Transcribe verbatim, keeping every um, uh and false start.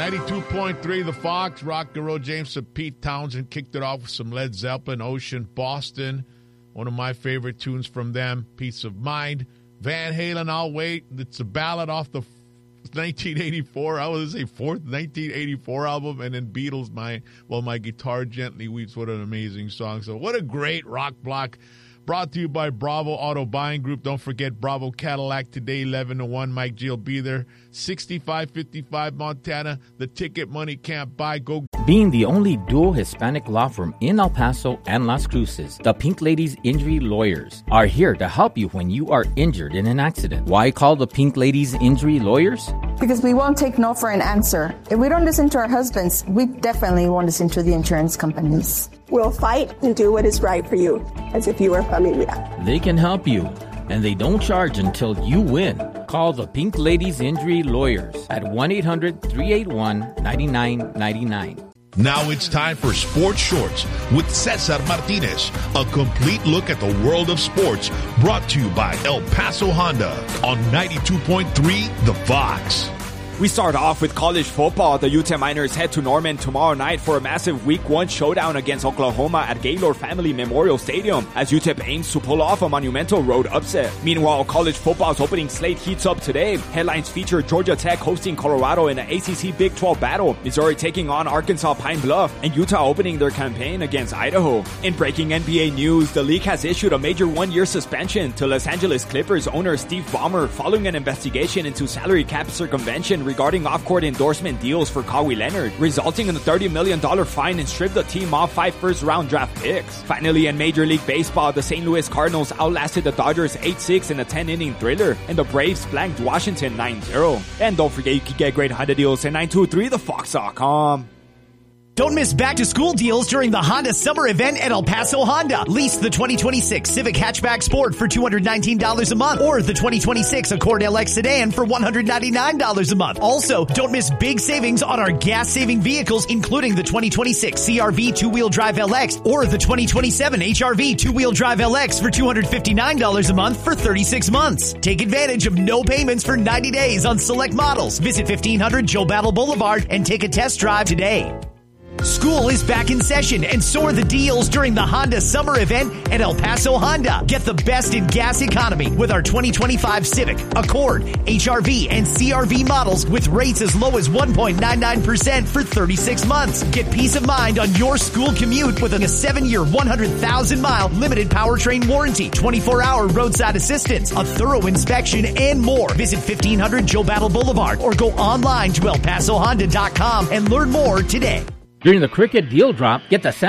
ninety-two point three The Fox. Rock and Roll James and Pete Townsend kicked it off with some Led Zeppelin, Ocean, Boston. One of my favorite tunes from them, Peace of Mind. Van Halen, I'll Wait. It's a ballad off the nineteen eighty-four, I was going to say fourth nineteen eighty-four album, and then Beatles, my, well, My Guitar Gently Weeps. What an amazing song. So what a great rock block. Brought to you by Bravo Auto Buying Group. Don't forget Bravo Cadillac today, eleven to one. Mike G will be there. sixty-five fifty-five Montana. The ticket money can't buy. Go. Being the only dual Hispanic law firm in El Paso and Las Cruces, the Pink Ladies Injury Lawyers are here to help you when you are injured in an accident. Why call the Pink Ladies Injury Lawyers? Because we won't take no for an answer. If we don't listen to our husbands, we definitely won't listen to the insurance companies. We'll fight and do what is right for you, as if you were familia. They can help you, and they don't charge until you win. Call the Pink Ladies Injury Lawyers at one eight hundred three eight one nine nine nine nine. Now it's time for Sports Shorts with Cesar Martinez. A complete look at the world of sports, brought to you by El Paso Honda on ninety-two point three The Fox. We start off with college football. The U T E P Miners head to Norman tomorrow night for a massive week one showdown against Oklahoma at Gaylord Family Memorial Stadium as U T E P aims to pull off a monumental road upset. Meanwhile, college football's opening slate heats up today. Headlines feature Georgia Tech hosting Colorado in an A C C Big twelve battle, Missouri taking on Arkansas Pine Bluff, and Utah opening their campaign against Idaho. In breaking N B A news, the league has issued a major one-year suspension to Los Angeles Clippers owner Steve Ballmer following an investigation into salary cap circumvention regarding off-court endorsement deals for Kawhi Leonard, resulting in a thirty million dollars fine and stripped the team off five first-round draft picks. Finally, in Major League Baseball, the Saint Louis Cardinals outlasted the Dodgers eight six in a ten-inning thriller, and the Braves blanked Washington nine zero. And don't forget, you can get great Honda deals at nine two three the fox dot com. Don't miss back-to-school deals during the Honda Summer Event at El Paso Honda. Lease the twenty twenty-six Civic Hatchback Sport for two hundred nineteen dollars a month or the twenty twenty-six Accord L X Sedan for one hundred ninety-nine dollars a month. Also, don't miss big savings on our gas-saving vehicles, including the twenty twenty-six C R V two-wheel drive L X or the twenty twenty-seven H R V two-wheel drive L X for two hundred fifty-nine dollars a month for thirty-six months. Take advantage of no payments for ninety days on select models. Visit fifteen hundred Joe Battle Boulevard and take a test drive today. School is back in session, and so are the deals during the Honda Summer Event at El Paso Honda. Get the best in gas economy with our twenty twenty-five Civic, Accord, H R V, and C R V models with rates as low as one point nine nine percent for thirty-six months. Get peace of mind on your school commute with a seven-year, one hundred thousand mile limited powertrain warranty, twenty-four hour roadside assistance, a thorough inspection, and more. Visit fifteen hundred Joe Battle Boulevard or go online to el paso honda dot com and learn more today. During the Cricket Deal Drop, get the